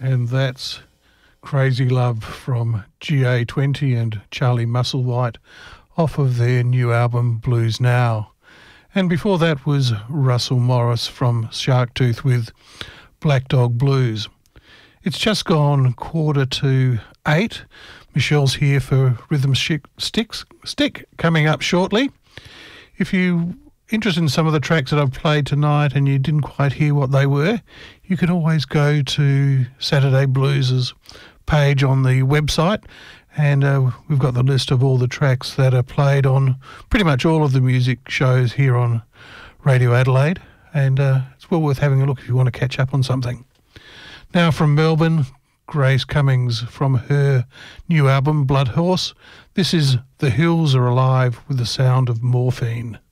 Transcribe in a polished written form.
and that's Crazy Love from GA20 and Charlie Musselwhite off of their new album Blues Now. And before that was Russell Morris from Sharktooth with Black Dog Blues. It's just gone 7:45. Michelle's here for Rhythm Stick coming up shortly. If you're interested in some of the tracks that I've played tonight and you didn't quite hear what they were, you can always go to Saturday Blues' page on the website, and we've got the list of all the tracks that are played on pretty much all of the music shows here on Radio Adelaide, and it's well worth having a look if you want to catch up on something. Now from Melbourne, Grace Cummings from her new album Blood Horse. This is The Hills Are Alive with the Sound of Morphine.